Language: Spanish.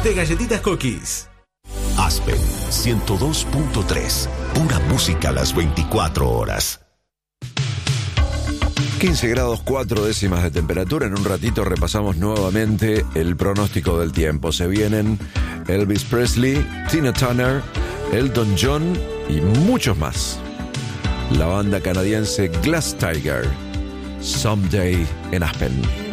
de Galletitas Cookies. Aspen 102.3. Pura música a las 24 horas. 15 grados 4 décimas de temperatura. En un ratito repasamos nuevamente el pronóstico del tiempo. Se vienen Elvis Presley, Tina Turner, Elton John y muchos más. La banda canadiense Glass Tiger, Someday en Aspen.